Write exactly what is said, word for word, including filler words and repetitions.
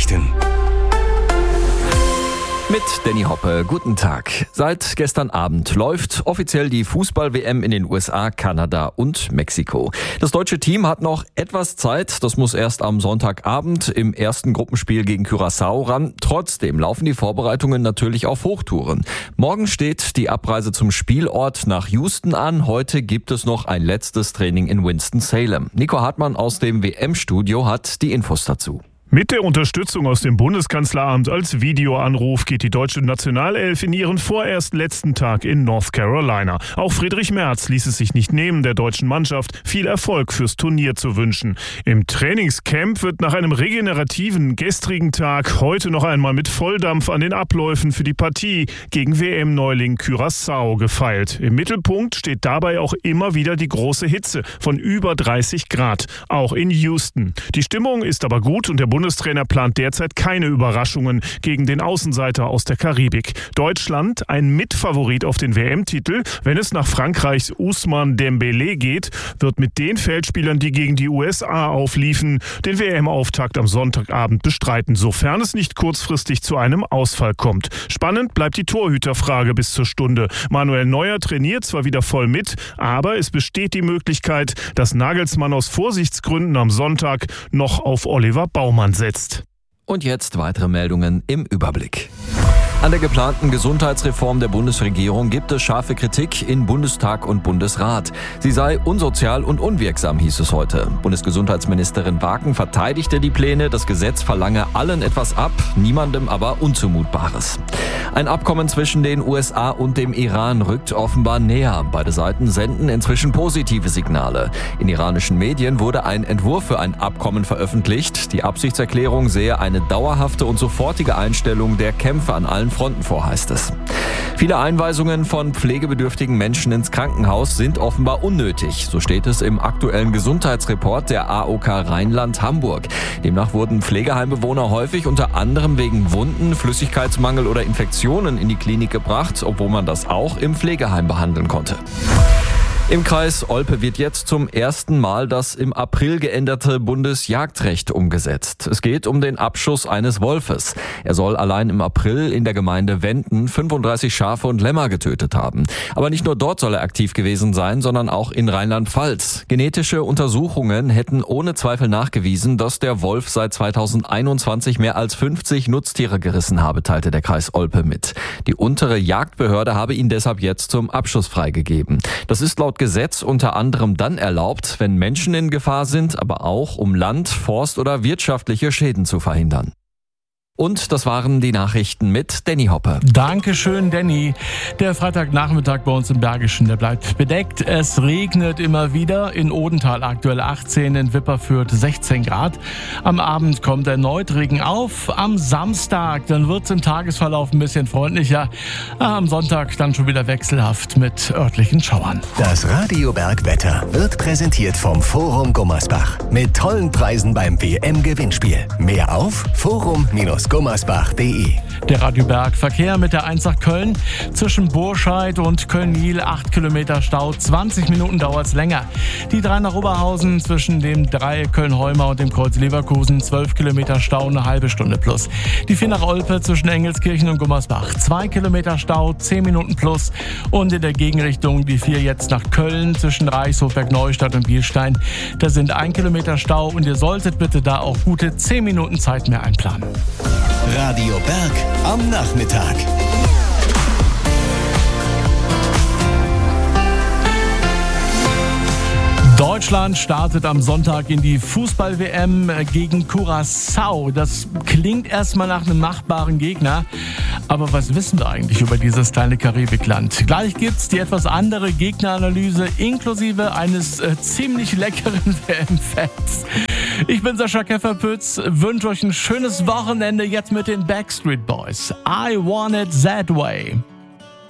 Nachrichten. Mit Danny Hoppe, guten Tag. Seit gestern Abend läuft offiziell die Fußball-W M in den U S A, Kanada und Mexiko. Das deutsche Team hat noch etwas Zeit, das muss erst am Sonntagabend im ersten Gruppenspiel gegen Curaçao ran. Trotzdem laufen die Vorbereitungen natürlich auf Hochtouren. Morgen steht die Abreise zum Spielort nach Houston an. Heute gibt es noch ein letztes Training in Winston-Salem. Nico Hartmann aus dem W M-Studio hat die Infos dazu. Mit der Unterstützung aus dem Bundeskanzleramt als Videoanruf geht die deutsche Nationalelf in ihren vorerst letzten Tag in North Carolina. Auch Friedrich Merz ließ es sich nicht nehmen, der deutschen Mannschaft viel Erfolg fürs Turnier zu wünschen. Im Trainingscamp wird nach einem regenerativen gestrigen Tag heute noch einmal mit Volldampf an den Abläufen für die Partie gegen W M-Neuling Curaçao gefeilt. Im Mittelpunkt steht dabei auch immer wieder die große Hitze von über dreißig Grad, auch in Houston. Die Stimmung ist aber gut und der Bund Bundestrainer plant derzeit keine Überraschungen gegen den Außenseiter aus der Karibik. Deutschland ein Mitfavorit auf den W M-Titel. Wenn es nach Frankreichs Ousmane Dembélé geht, wird mit den Feldspielern, die gegen die U S A aufliefen, den W M-Auftakt am Sonntagabend bestreiten, sofern es nicht kurzfristig zu einem Ausfall kommt. Spannend bleibt die Torhüterfrage bis zur Stunde. Manuel Neuer trainiert zwar wieder voll mit, aber es besteht die Möglichkeit, dass Nagelsmann aus Vorsichtsgründen am Sonntag noch auf Oliver Baumann setzt. Und jetzt weitere Meldungen im Überblick. An der geplanten Gesundheitsreform der Bundesregierung gibt es scharfe Kritik in Bundestag und Bundesrat. Sie sei unsozial und unwirksam, hieß es heute. Bundesgesundheitsministerin Waken verteidigte die Pläne, das Gesetz verlange allen etwas ab, niemandem aber Unzumutbares. Ein Abkommen zwischen den U S A und dem Iran rückt offenbar näher. Beide Seiten senden inzwischen positive Signale. In iranischen Medien wurde ein Entwurf für ein Abkommen veröffentlicht. Die Absichtserklärung sehe eine dauerhafte und sofortige Einstellung der Kämpfe an allen Fronten vor, heißt es. Viele Einweisungen von pflegebedürftigen Menschen ins Krankenhaus sind offenbar unnötig. So steht es im aktuellen Gesundheitsreport der A O K Rheinland-Hamburg. Demnach wurden Pflegeheimbewohner häufig unter anderem wegen Wunden, Flüssigkeitsmangel oder Infektionen in die Klinik gebracht, obwohl man das auch im Pflegeheim behandeln konnte. Im Kreis Olpe wird jetzt zum ersten Mal das im April geänderte Bundesjagdrecht umgesetzt. Es geht um den Abschuss eines Wolfes. Er soll allein im April in der Gemeinde Wenden fünfunddreißig Schafe und Lämmer getötet haben. Aber nicht nur dort soll er aktiv gewesen sein, sondern auch in Rheinland-Pfalz. Genetische Untersuchungen hätten ohne Zweifel nachgewiesen, dass der Wolf seit zweitausendeinundzwanzig mehr als fünfzig Nutztiere gerissen habe, teilte der Kreis Olpe mit. Die untere Jagdbehörde habe ihn deshalb jetzt zum Abschuss freigegeben. Das ist laut Gesetz unter anderem dann erlaubt, wenn Menschen in Gefahr sind, aber auch um Land-, Forst- oder wirtschaftliche Schäden zu verhindern. Und das waren die Nachrichten mit Danny Hoppe. Dankeschön, Danny. Der Freitagnachmittag bei uns im Bergischen, der bleibt bedeckt. Es regnet immer wieder. In Odenthal aktuell achtzehn, in Wipperfürth sechzehn Grad. Am Abend kommt erneut Regen auf. Am Samstag, dann wird es im Tagesverlauf ein bisschen freundlicher. Am Sonntag dann schon wieder wechselhaft mit örtlichen Schauern. Das Radio Berg Wetter wird präsentiert vom Forum Gummersbach. Mit tollen Preisen beim W M-Gewinnspiel. Mehr auf forum gummersbach punkt de. Der Radio Berg Verkehr mit der eins nach Köln. Zwischen Burscheid und Köln-Niel acht Kilometer Stau. zwanzig Minuten dauert es länger. Die drei nach Oberhausen zwischen dem Dreieck Köln-Heuma und dem Kreuz Leverkusen. zwölf Kilometer Stau, eine halbe Stunde plus. Die vier nach Olpe zwischen Engelskirchen und Gummersbach. zwei Kilometer Stau, zehn Minuten plus. Und in der Gegenrichtung die vier jetzt nach Köln zwischen Reichshofberg, Neustadt und Bielstein. Da sind ein Kilometer Stau und ihr solltet bitte da auch gute zehn Minuten Zeit mehr einplanen. Radio Berg am Nachmittag. Deutschland startet am Sonntag in die Fußball-W M gegen Curaçao. Das klingt erstmal nach einem machbaren Gegner. Aber was wissen wir eigentlich über dieses kleine Karibikland? Gleich gibt's die etwas andere Gegneranalyse inklusive eines äh, ziemlich leckeren W M-Fans. Ich bin Sascha Kefferpütz, wünsche euch ein schönes Wochenende jetzt mit den Backstreet Boys. I Want It That Way.